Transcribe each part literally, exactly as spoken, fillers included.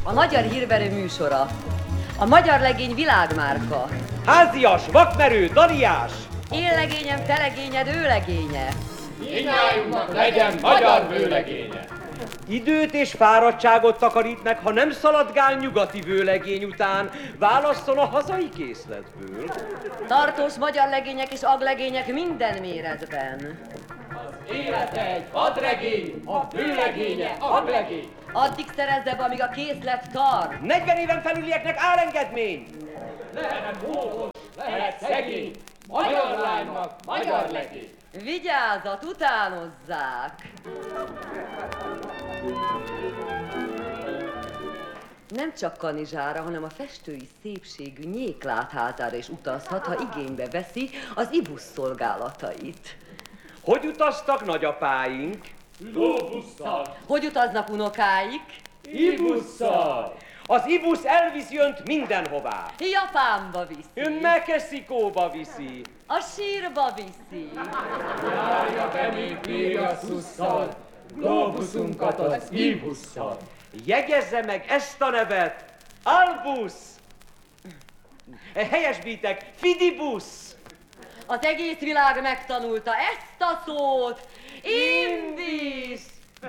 A magyar hírverő műsora. A magyar legény világmárka. Házias, vakmerő, daliás. Én legényem, te legényed, ő legénye. Mindnyájunknak legyen magyar vőlegénye. Időt és fáradtságot takarít meg, ha nem szaladgál nyugati vőlegény után, válasszon a hazai készletből. Tartós magyar legények és aglegények minden méretben. Az élet egy vadregény, a vőlegénye aglegény. Addig szerezze be, amíg a készlet tart. negyven éven felülieknek állengedmény! Lehet módos, lehet szegény, magyar lánynak magyar legény. Vigyázat, utánozzák! Nem csak kanizsára, hanem a festői szépségű nyéklátházára is utazhat, ha igénybe veszi az ibusz szolgálatait. Hogy utaztak nagyapáink? Lóbusszal, Hogy utaznak unokáik? ibusszal. Az ibusz elviszi önt mindenhová. Japánba viszi. Ön Mexikóba viszi. A sírba viszi. Járja be még Pégasszusszal, globuszunkat az ibusszal. Jegyezze meg ezt a nevet, Albusz! Helyesbítek, Fidibusz! Az egész világ megtanulta ezt a szót. Indis!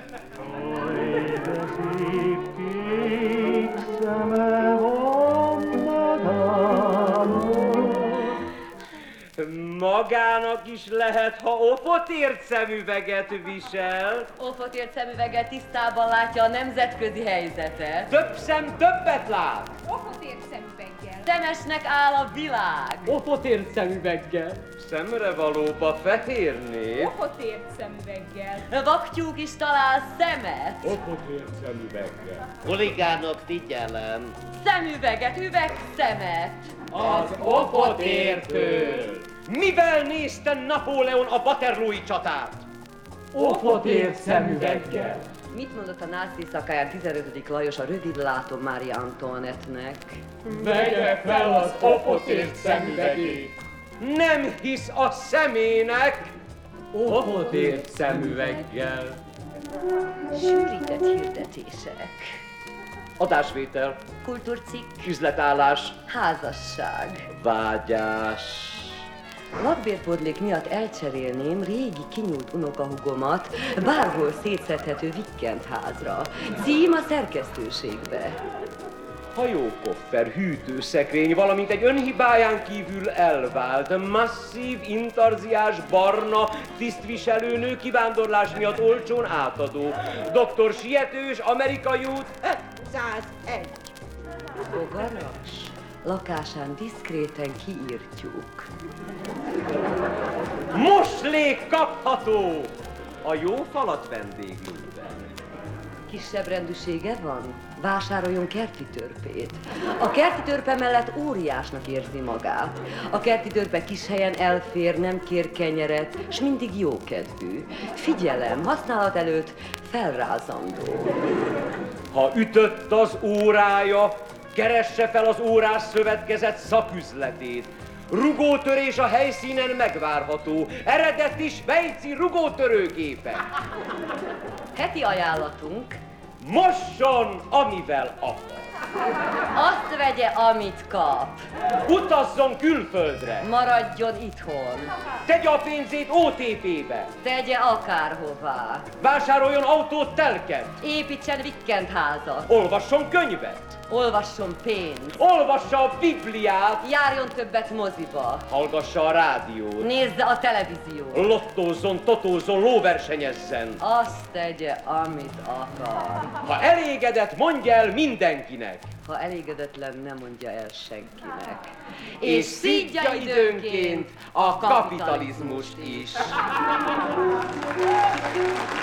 Magának is lehet, ha ofotért szemüveget visel. Ofotért szemüveggel tisztában látja a nemzetközi helyzetet. Több szem többet lát. Ofotért szemüveggel. Szemesnek áll a világ. Ofotért szemüveggel. Szemre valóba fehér nép. Ofotért szemüveggel. Vaktyúk is talál szemet. Ofotért szemüveggel. Huligánok, figyelem! Szemüveget, üvegszemet. Az ofotértől. Mivel nézte Napóleon a Waterloo-i csatát? Ofotért szemüveggel. Mit mondott a náci szakáján tizenötödik Lajos a rövidlátó Mária Antoinette-nek? Vegye fel az ofotért szemüvegét. Nem hisz a szemének. Ofotért szemüveggel. Sűrített hirdetések. Adásvétel, Kultúrcikk. üzletállás, Házasság. vágyás. Lakbérpótlék miatt elcserélném régi kinyúlt unokahugomat bárhol szétszedhető Vikkent házra. Cím a szerkesztőségbe. Hajókoffer, hűtőszekrény, valamint egy önhibáján kívül elvált, masszív, intarziás, barna, tisztviselőnő kivándorlás miatt olcsón átadó. doktor Sietős, amerikai út, százegy. Bogaras. Lakásán diszkréten kiírtjuk. Moslék kapható! A jó falat vendéglőben. Kisebb rendűsége van? Vásároljon kerti törpét. A kerti törpe mellett óriásnak érzi magát. A kerti törpe kis helyen elfér, nem kér kenyeret, s mindig jókedvű. Figyelem, használat előtt felrázandó. Ha ütött az órája, keresse fel az órás szövetkezet szaküzletét. Rugótörés a helyszínen megvárható. Eredeti svájci rugótörőgépe. Heti ajánlatunk. Mosson, amivel akar. Azt vegye, amit kap. Utazzon külföldre. Maradjon itthon. Tegye a pénzét ó té pé-be. Tegye akárhová. Vásároljon autót telket. Építsen Vikkent házat. Olvasson könyvet. Olvasson pénzt. Olvassa a Bibliát. Járjon többet moziba. Hallgassa a rádiót. Nézze a televíziót. Lottózzon, totózzon, lóversenyezzen. Azt tegye, amit akar. Ha elégedett, mondja el mindenkinek. Ha elégedetlen, nem mondja el senkinek. És szidja időnként a kapitalizmust is.